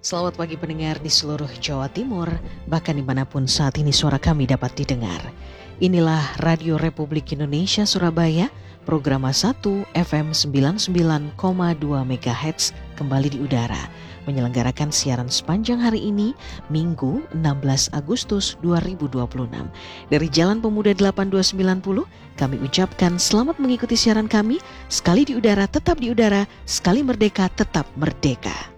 Selamat pagi pendengar di seluruh Jawa Timur, bahkan dimanapun saat ini suara kami dapat didengar. Inilah Radio Republik Indonesia Surabaya, program 1 FM 99,2 MHz kembali di udara, menyelenggarakan siaran sepanjang hari ini, Minggu 16 Agustus 2026. Dari Jalan Pemuda 8290, kami ucapkan selamat mengikuti siaran kami, sekali di udara tetap di udara, sekali merdeka tetap merdeka.